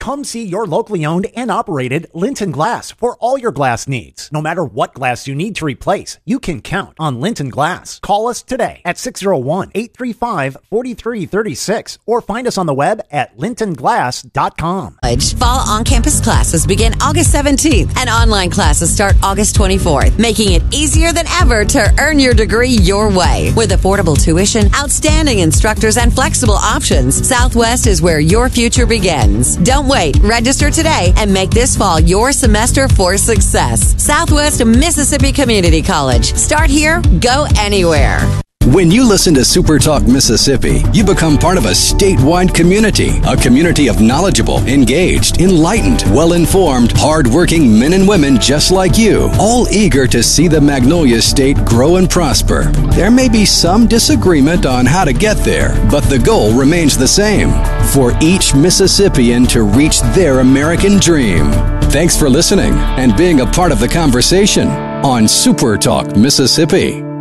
Come see your locally owned and operated Linton Glass for all your glass needs. No matter what glass you need to replace, you can count on Linton Glass. Call us today at 601-835-4336 or find us on the web at lintonglass.com. Fall on-campus classes begin August 17th and online classes start August 24th, making it easier than ever to earn your degree your way. With affordable tuition, outstanding instructors, and flexible options, Southwest is where your future begins. Don't wait. Register today and make this fall your semester for success. Southwest Mississippi Community College. Start here, go anywhere. When you listen to Super Talk Mississippi, you become part of a statewide community, a community of knowledgeable, engaged, enlightened, well-informed, hard-working men and women just like you, all eager to see the Magnolia State grow and prosper. There may be some disagreement on how to get there, but the goal remains the same, for each Mississippian to reach their American dream. Thanks for listening and being a part of the conversation on Super Talk Mississippi.